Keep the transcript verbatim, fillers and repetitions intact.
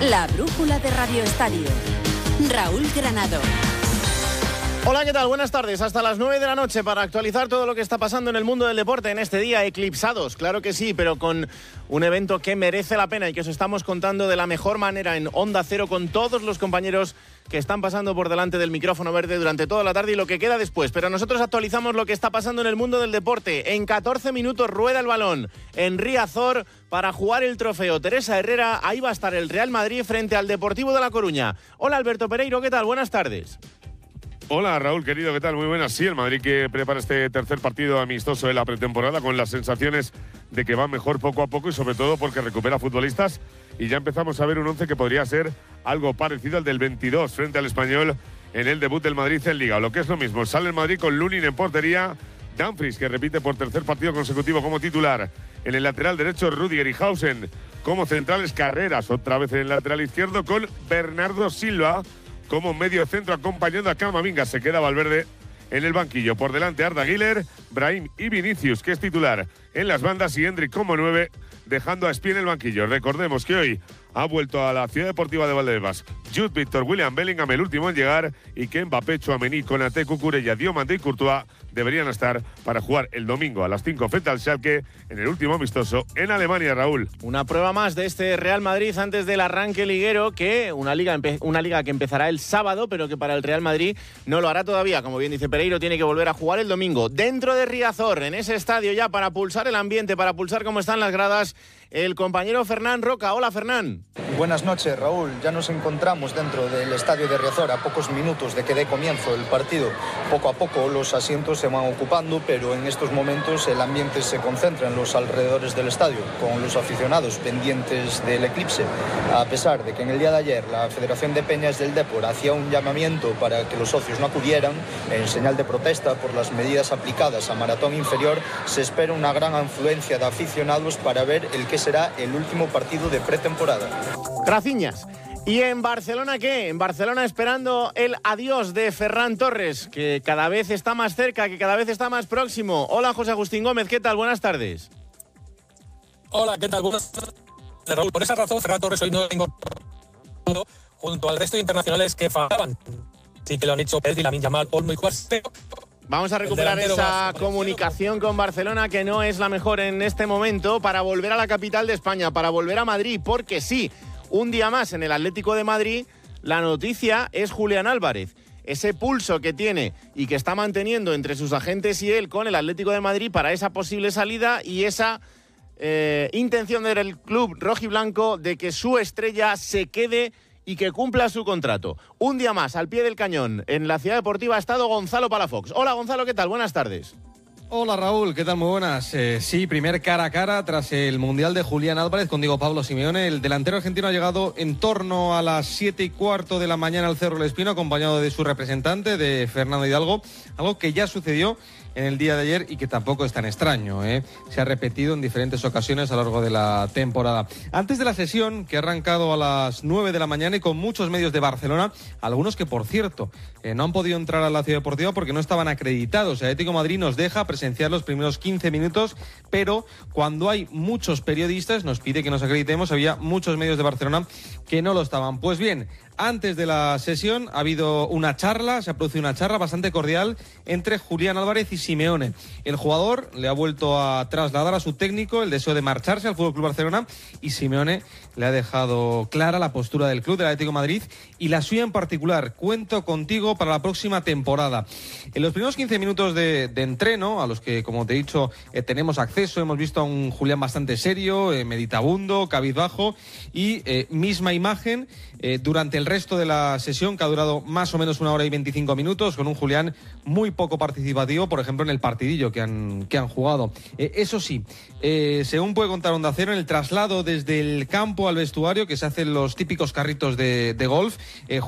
La brújula de Radio Estadio. Raúl Granado. Hola, ¿qué tal? Buenas tardes. Hasta las nueve de la noche para actualizar todo lo que está pasando en el mundo del deporte en este día. Eclipsados, claro que sí, pero con un evento que merece la pena y que os estamos contando de la mejor manera en Onda Cero con todos los compañeros que están pasando por delante del micrófono verde durante toda la tarde y lo que queda después. Pero nosotros actualizamos lo que está pasando en el mundo del deporte. En catorce minutos rueda el balón en Riazor para jugar el trofeo Teresa Herrera. Ahí va a estar el Real Madrid frente al Deportivo de La Coruña. Hola, Alberto Pereiro, ¿qué tal? Buenas tardes. Hola Raúl, querido, ¿qué tal? Muy buenas. Sí, el Madrid que prepara este tercer partido amistoso de la pretemporada con las sensaciones de que va mejor poco a poco y sobre todo porque recupera futbolistas y ya empezamos a ver un once que podría ser algo parecido al del veintidós frente al Español en el debut del Madrid en Liga. O lo que es lo mismo, sale el Madrid con Lunin en portería, Dumfries que repite por tercer partido consecutivo como titular, en el lateral derecho Rüdiger y Hausen como centrales, Carreras otra vez en el lateral izquierdo con Bernardo Silva como medio centro acompañando a Camavinga. Se queda Valverde en el banquillo. Por delante Arda Güler, Brahim y Vinicius, que es titular en las bandas, y Endrick como nueve, dejando a Espí en el banquillo. Recordemos que hoy ha vuelto a la Ciudad Deportiva de Valdebebas Jude Victor, William Bellingham, el último en llegar, y que Mbappé, Tchouaméni, Konaté, Cucurella, Diomande y Courtois deberían estar para jugar el domingo a las cinco frente al Schalke en el último amistoso en Alemania, Raúl. Una prueba más de este Real Madrid antes del arranque liguero, que una liga, una liga que empezará el sábado, pero que para el Real Madrid no lo hará todavía. Como bien dice Pereiro, tiene que volver a jugar el domingo dentro de Riazor, en ese estadio ya, para pulsar el ambiente, para pulsar cómo están las gradas, el compañero Fernán Roca. Hola, Fernán. Buenas noches, Raúl. Ya nos encontramos dentro del estadio de Riazor a pocos minutos de que dé comienzo el partido. Poco a poco los asientos se van ocupando, pero en estos momentos el ambiente se concentra en los alrededores del estadio, con los aficionados pendientes del eclipse. A pesar de que en el día de ayer la Federación de Peñas del Depor hacía un llamamiento para que los socios no acudieran, en señal de protesta por las medidas aplicadas a Maratón Inferior, se espera una gran afluencia de aficionados para ver el que será el último partido de pretemporada. Graciñas. ¿Y en Barcelona qué? En Barcelona esperando el adiós de Ferran Torres, que cada vez está más cerca, que cada vez está más próximo. Hola, José Agustín Gómez, ¿qué tal? Buenas tardes. Hola, ¿qué tal? Buenas tardes, Raúl. Por esa razón, Ferran Torres hoy no ha incorporado junto al resto de internacionales que faltaban. Sí que lo han hecho Pedri, Lamine Yamal, Olmo y Cuarto. Vamos a recuperar esa comunicación con Barcelona, que no es la mejor en este momento, para volver a la capital de España, para volver a Madrid, porque sí, un día más en el Atlético de Madrid, la noticia es Julián Álvarez. Ese pulso que tiene y que está manteniendo entre sus agentes y él con el Atlético de Madrid para esa posible salida y esa eh, intención del club rojiblanco de que su estrella se quede y que cumpla su contrato. Un día más, al pie del cañón, en la Ciudad Deportiva ha estado Gonzalo Palafox. Hola, Gonzalo, ¿qué tal? Buenas tardes. Hola Raúl, ¿qué tal? Muy buenas. Eh, sí, primer cara a cara tras el Mundial de Julián Álvarez con Diego Pablo Simeone. El delantero argentino ha llegado en torno a las siete y cuarto de la mañana al Cerro del Espino, acompañado de su representante, de Fernando Hidalgo, algo que ya sucedió en el día de ayer y que tampoco es tan extraño, ¿eh? Se ha repetido en diferentes ocasiones a lo largo de la temporada. Antes de la sesión, que ha arrancado a las nueve de la mañana y con muchos medios de Barcelona, algunos que, por cierto, eh, no han podido entrar a la Ciudad Deportiva porque no estaban acreditados. El Atlético de Madrid nos deja presenciar los primeros quince minutos, pero cuando hay muchos periodistas, nos pide que nos acreditemos. Había muchos medios de Barcelona que no lo estaban. Pues bien, antes de la sesión ha habido una charla, se ha producido una charla bastante cordial entre Julián Álvarez y Simeone. El jugador le ha vuelto a trasladar a su técnico el deseo de marcharse al F C Barcelona y Simeone le ha dejado clara la postura del club del Atlético de Madrid y la suya en particular. Cuento contigo para la próxima temporada. En los primeros quince minutos de, de entreno, a los que, como te he dicho, eh, tenemos acceso, hemos visto a un Julián bastante serio, eh, meditabundo, cabizbajo y eh, misma imagen eh, durante el resto de la sesión, que ha durado más o menos una hora y veinticinco minutos, con un Julián muy poco participativo, por ejemplo, en el partidillo que han, que han jugado. Eh, eso sí, eh, según puede contar Onda Cero, en el traslado desde el campo al vestuario, que se hacen los típicos carritos de, de golf, eh,